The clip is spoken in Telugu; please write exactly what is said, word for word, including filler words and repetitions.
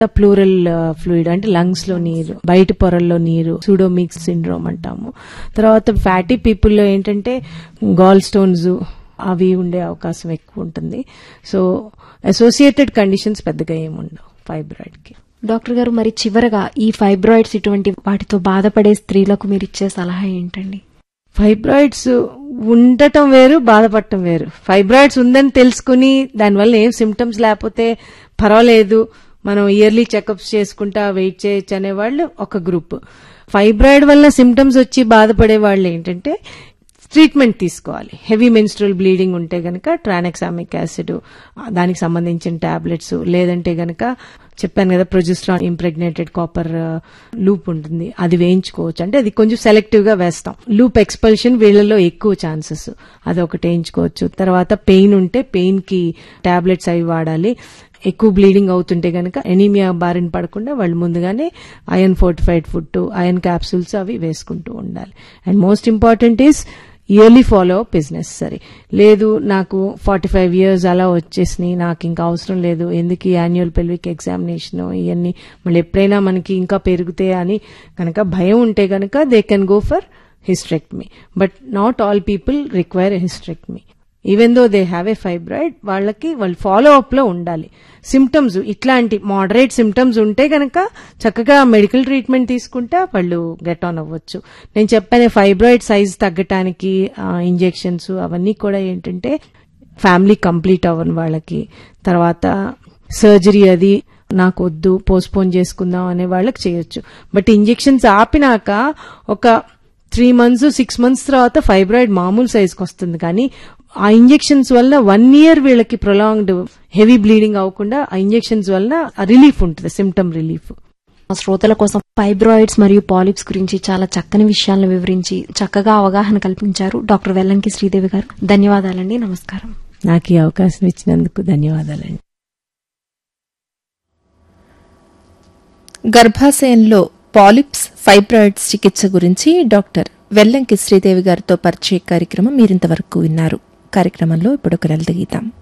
ప్లూరల్ ఫ్లూయిడ్ అంటే లంగ్స్ లో నీరు, బయట పొరల్లో నీరు, సూడోమిక్స్ సిండ్రోమ్ అంటాము. తర్వాత ఫ్యాటీ పీపుల్ లో ఏంటంటే గాల్ స్టోన్స్ అవి ఉండే అవకాశం ఎక్కువ ఉంటుంది. సో అసోసియేటెడ్ కండిషన్స్ పెద్దగా ఏముండవు ఫైబ్రాయిడ్ కి. డాక్టర్ గారు, మరి చివరగా ఈ ఫైబ్రాయిడ్స్ ఇటువంటి వాటితో బాధపడే స్త్రీలకు మీరు ఇచ్చే సలహా ఏంటండి? ఫైబ్రాయిడ్స్ ఉండటం వేరు, బాధపడటం వేరు. ఫైబ్రాయిడ్స్ ఉందని తెలుసుకుని దానివల్ల ఏం సిమ్టమ్స్ లేకపోతే పర్వాలేదు, మనం ఇయర్లీ చెకప్స్ చేసుకుంటా వెయిట్ చేయొచ్చు అనేవాళ్ళు ఒక గ్రూప్. ఫైబ్రాయిడ్ వల్ల సిమ్టమ్స్ వచ్చి బాధపడే వాళ్ళు ఏంటంటే ట్రీట్మెంట్ తీసుకోవాలి. హెవీ మెన్స్ట్రువల్ బ్లీడింగ్ ఉంటే గనక ట్రానెక్సామిక్ యాసిడ్, దానికి సంబంధించిన టాబ్లెట్స్, లేదంటే గనక చెప్పాను కదా ప్రొజెస్ట్రాన్ ఇంప్రెగ్నేటెడ్ కాపర్ లూప్ ఉంటుంది, అది వేయించుకోవచ్చు. అంటే అది కొంచెం సెలెక్టివ్ గా వేస్తాం. లూప్ ఎక్స్పల్షన్ వీళ్ళలో ఎక్కువ ఛాన్సెస్, అది ఒకటి వేయించుకోవచ్చు. తర్వాత పెయిన్ ఉంటే పెయిన్ కి టాబ్లెట్స్ అవి వాడాలి. ఎక్కువ బ్లీడింగ్ అవుతుంటే గనక ఎనీమియా బారిన పడకుండా వాళ్ళు ముందుగానే iron fortified food, iron capsules అవి వేసుకుంటూ ఉండాలి. And most important is yearly follow up is necessary. లేదు నాకు ఫార్టీ ఫైవ్ ఇయర్స్ అలా వచ్చేసినాయి, నాకు ఇంకా అవసరం లేదు, ఎందుకు ఈ యాన్యువల్ పెల్విక్ ఎగ్జామినేషన్ ఇవన్నీ మళ్ళీ ఎప్పుడైనా మనకి ఇంకా పెరిగితే అని కనుక భయం ఉంటే గనక they can go for hysterectomy. But not all people require hysterectomy. Even though they have a fibroid, వాళ్ళకి వాళ్ళు ఫాలో అప్ లో ఉండాలి. సిమ్టమ్స్ ఇట్లాంటి మోడరేట్ సిమ్టమ్స్ ఉంటే గనక చక్కగా మెడికల్ ట్రీట్మెంట్ తీసుకుంటే వాళ్ళు గెట్ ఆన్ అవ్వచ్చు. నేను చెప్పాను ఫైబ్రాయిడ్ సైజ్ తగ్గటానికి ఇంజెక్షన్స్ అవన్నీ కూడా ఏంటంటే ఫ్యామిలీ కంప్లీట్ అవ్వని వాళ్ళకి, తర్వాత సర్జరీ అది నాకు వద్దు పోస్ట్పోన్ చేసుకుందాం అనే వాళ్ళకి చేయొచ్చు. బట్ ఇంజెక్షన్స్ ఆపినాక ఒక త్రీ మంత్స్ సిక్స్ మంత్స్ తర్వాత ఫైబ్రాయిడ్ మామూలు సైజ్కి వస్తుంది. కానీ ఆ ఇంజెక్షన్స్ వల్ల వన్ ఇయర్ వీళ్ళకి ప్రొలాంగ్డ్ హెవీ బ్లీడింగ్ అవ్వకుండా ఆ ఇంజెక్షన్స్ వల్ల రిలీఫ్ ఉంటుంది, సిమ్టమ్ రిలీఫ్. శ్రోతల కోసం ఫైబ్రాయిడ్స్ మరియు పాలిప్స్ గురించి చాలా చక్కని విషయాలను వివరించి చక్కగా అవగాహన కల్పించారు డాక్టర్ వెల్లంకి శ్రీదేవి గారు. ధన్యవాదాలండి. నమస్కారం. నాకు ఈ అవకాశం ఇచ్చినందుకు ధన్యవాదాలండి. గర్భాశయంలో పాలిప్స్, ఫైబ్రాయిడ్స్ చికిత్స గురించి డాక్టర్ వెల్లంకి శ్రీదేవి గారితో పరిచయ కార్యక్రమం మీరింతవరకు విన్నారు. కార్యక్రమంలో ఇప్పుడు ఒక లలిత గీతం.